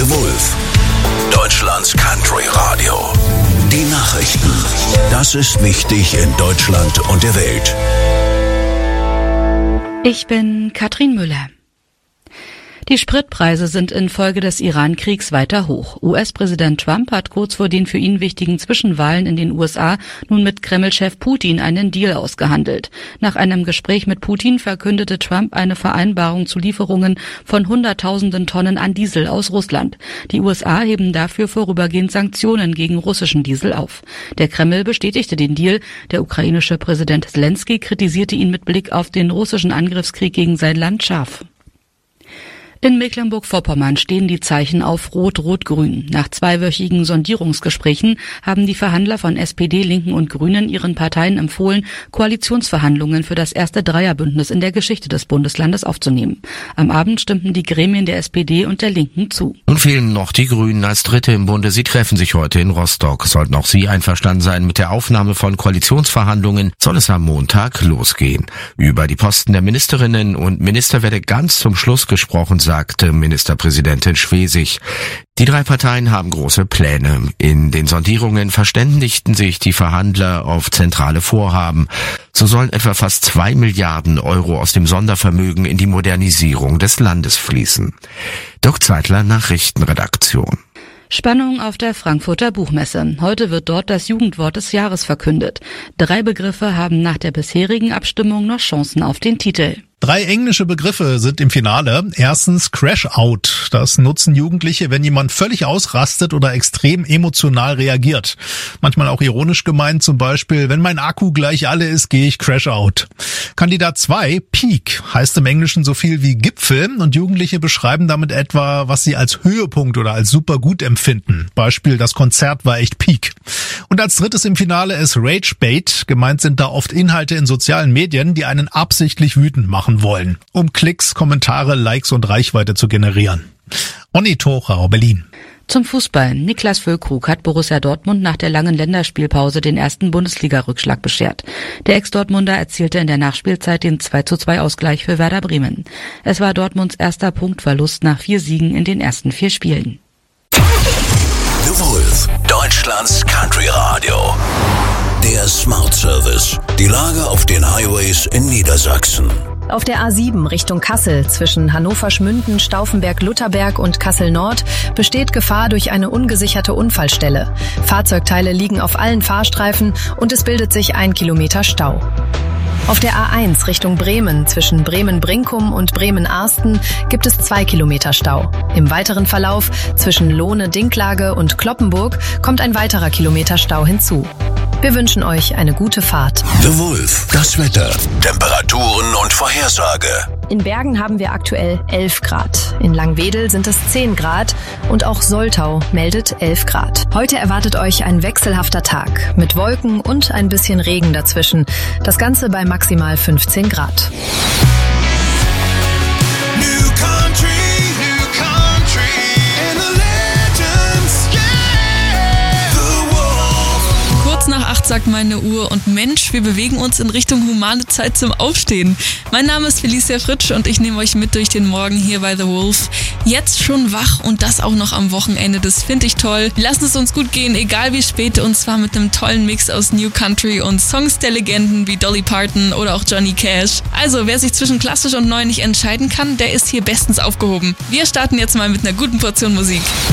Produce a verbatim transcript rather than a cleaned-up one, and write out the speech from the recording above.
The Wolf, Deutschlands Country Radio. Die Nachrichten. Das ist wichtig in Deutschland und der Welt. Ich bin Katrin Müller. Die Spritpreise sind infolge des Iran-Kriegs weiter hoch. U S-Präsident Trump hat kurz vor den für ihn wichtigen Zwischenwahlen in den U S A nun mit Kreml-Chef Putin einen Deal ausgehandelt. Nach einem Gespräch mit Putin verkündete Trump eine Vereinbarung zu Lieferungen von Hunderttausenden Tonnen an Diesel aus Russland. Die U S A heben dafür vorübergehend Sanktionen gegen russischen Diesel auf. Der Kreml bestätigte den Deal. Der ukrainische Präsident Selenskyj kritisierte ihn mit Blick auf den russischen Angriffskrieg gegen sein Land scharf. In Mecklenburg-Vorpommern stehen die Zeichen auf Rot-Rot-Grün. Nach zweiwöchigen Sondierungsgesprächen haben die Verhandler von S P D, Linken und Grünen ihren Parteien empfohlen, Koalitionsverhandlungen für das erste Dreierbündnis in der Geschichte des Bundeslandes aufzunehmen. Am Abend stimmten die Gremien der S P D und der Linken zu. Nun fehlen noch die Grünen als Dritte im Bunde. Sie treffen sich heute in Rostock. Sollten auch sie einverstanden sein mit der Aufnahme von Koalitionsverhandlungen, soll es am Montag losgehen. Über die Posten der Ministerinnen und Minister werde ganz zum Schluss gesprochen sein, sagte Ministerpräsidentin Schwesig. Die drei Parteien haben große Pläne. In den Sondierungen verständigten sich die Verhandler auf zentrale Vorhaben. So sollen etwa fast zwei Milliarden Euro aus dem Sondervermögen in die Modernisierung des Landes fließen. Dirk Zeitler, Nachrichtenredaktion. Spannung auf der Frankfurter Buchmesse. Heute wird dort das Jugendwort des Jahres verkündet. Drei Begriffe haben nach der bisherigen Abstimmung noch Chancen auf den Titel. Drei englische Begriffe sind im Finale. Erstens Crash Out. Das nutzen Jugendliche, wenn jemand völlig ausrastet oder extrem emotional reagiert. Manchmal auch ironisch gemeint, zum Beispiel, wenn mein Akku gleich alle ist, gehe ich Crash Out. Kandidat zwei, Peak, heißt im Englischen so viel wie Gipfel und Jugendliche beschreiben damit etwa, was sie als Höhepunkt oder als super gut empfinden. Beispiel, das Konzert war echt Peak. Und als drittes im Finale ist Rage Bait. Gemeint sind da oft Inhalte in sozialen Medien, die einen absichtlich wütend machen wollen, um Klicks, Kommentare, Likes und Reichweite zu generieren. Onni Thorau, Berlin. Zum Fußball. Niklas Füllkrug hat Borussia Dortmund nach der langen Länderspielpause den ersten Bundesliga-Rückschlag beschert. Der Ex-Dortmunder erzielte in der Nachspielzeit den zwei zu zwei Ausgleich für Werder Bremen. Es war Dortmunds erster Punktverlust nach vier Siegen in den ersten vier Spielen. The Wolf, Deutschlands Country Radio. Der Smart Service. Die Lage auf den Highways in Niedersachsen. Auf der A sieben Richtung Kassel zwischen Hannover-Schmünden, Stauffenberg-Lutherberg und Kassel-Nord besteht Gefahr durch eine ungesicherte Unfallstelle. Fahrzeugteile liegen auf allen Fahrstreifen und es bildet sich ein Kilometer Stau. Auf der A eins Richtung Bremen zwischen Bremen-Brinkum und Bremen-Arsten gibt es zwei Kilometer Stau. Im weiteren Verlauf zwischen Lohne-Dinklage und Kloppenburg kommt ein weiterer Kilometer Stau hinzu. Wir wünschen euch eine gute Fahrt. The Wolf, das Wetter, Temperaturen und Vorhersage. In Bergen haben wir aktuell elf Grad. In Langwedel sind es zehn Grad und auch Soltau meldet elf Grad. Heute erwartet euch ein wechselhafter Tag mit Wolken und ein bisschen Regen dazwischen. Das Ganze bei maximal fünfzehn Grad. New country, new country, and the legends, yeah. The Wolf. Kurz nach acht sagt meine Uhr und Mensch, wir bewegen uns in Richtung humane Zeit zum Aufstehen. Mein Name ist Felicia Fritsch und ich nehme euch mit durch den Morgen hier bei The Wolf. Jetzt schon wach und das auch noch am Wochenende, das finde ich toll. Wir lassen es uns gut gehen, egal wie spät, und zwar mit einem tollen Mix aus New Country und Songs der Legenden wie Dolly Parton oder auch Johnny Cash. Also wer sich zwischen klassisch und neu nicht entscheiden kann, der ist hier bestens aufgehoben. Wir starten jetzt mal mit einer guten Portion Musik.